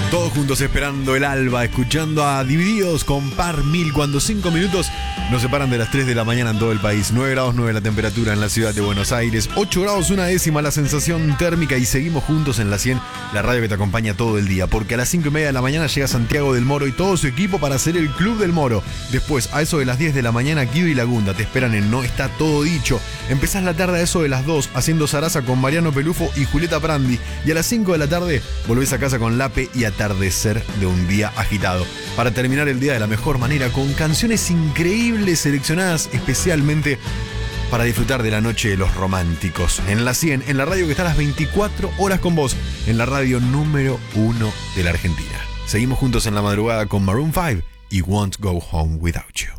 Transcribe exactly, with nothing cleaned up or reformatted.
Todos juntos esperando el alba, escuchando a Divididos con Par Mil, cuando cinco minutos nos separan de las tres de la mañana en todo el país. nueve grados nueve la temperatura en la ciudad de Buenos Aires, ocho grados una décima la sensación térmica, y seguimos juntos en la cien, la radio que te acompaña todo el día, porque a las cinco y media de la mañana llega Santiago del Moro y todo su equipo para hacer el Club del Moro. Después, a eso de las diez de la mañana, Guido y Lagunda te esperan en No Está Todo Dicho. Empezás la tarde a eso de las dos haciendo zaraza con Mariano Pelufo y Julieta Prandi, y a las cinco de la tarde volvés a casa con Lape y Atardecer de un día agitado, para terminar el día de la mejor manera con canciones increíbles seleccionadas especialmente para disfrutar de la noche de los románticos. En la cien, en la radio que está a las veinticuatro horas con vos, en la radio número uno de la Argentina. Seguimos juntos en la madrugada con Maroon five y Won't Go Home Without You.